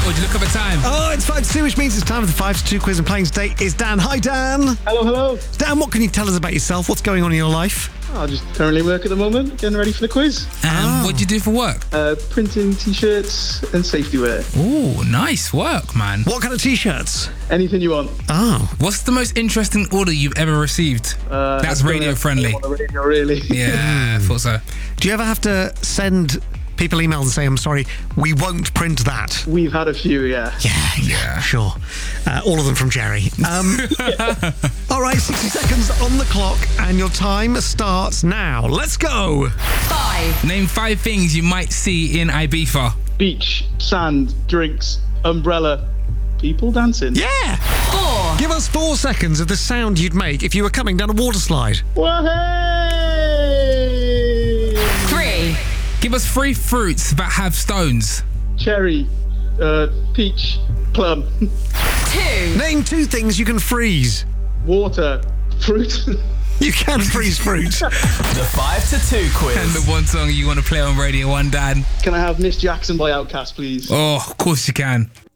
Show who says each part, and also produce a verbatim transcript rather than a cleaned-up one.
Speaker 1: or did you look up a time?
Speaker 2: Oh, it's five to two, which means it's time for the five to two quiz, and playing today is Dan. Hi, Dan.
Speaker 3: Hello, hello.
Speaker 2: Dan, what can you tell us about yourself? What's going on in your life?
Speaker 3: I just currently work at the moment, getting ready for the quiz.
Speaker 1: Um,
Speaker 2: Oh.
Speaker 1: What do you do for work?
Speaker 3: Uh, printing t-shirts and safety wear.
Speaker 1: Ooh, nice work, man.
Speaker 2: What kind of T-shirts?
Speaker 3: Anything you want.
Speaker 2: Oh.
Speaker 1: What's the most interesting order you've ever received?
Speaker 3: Uh,
Speaker 1: That's radio friendly.
Speaker 3: On the radio, really.
Speaker 1: Yeah, I thought so.
Speaker 2: Do you ever have to send people emails and say, I'm sorry, we won't print that?
Speaker 3: We've had a few, yeah.
Speaker 2: Yeah, yeah, sure. Uh, all of them from Jerry. Um, all right, sixty seconds on the clock, and your time starts now. Let's go.
Speaker 4: Five,
Speaker 1: Name five things you might see in Ibiza.
Speaker 3: Beach, sand, drinks, umbrella, people dancing.
Speaker 2: Yeah.
Speaker 4: four,
Speaker 2: Give us four seconds of the sound you'd make if you were coming down a water slide.
Speaker 3: Wahey!
Speaker 4: three,
Speaker 1: Give us three fruits that have stones.
Speaker 3: Cherry, uh, peach, plum,
Speaker 4: two,
Speaker 2: Name two things you can freeze.
Speaker 3: water, fruit.
Speaker 2: You can freeze fruit.
Speaker 5: The five to two quiz.
Speaker 1: And the one song you want to play on Radio one, Dan.
Speaker 3: Can I have Miss Jackson by Outkast, please?
Speaker 1: Oh, of course you can.